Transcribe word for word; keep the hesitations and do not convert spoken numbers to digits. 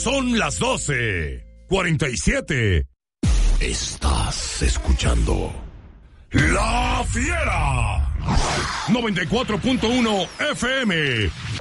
Son las doce, cuarenta y siete. Estás escuchando La Fiera. noventa y cuatro punto uno F M.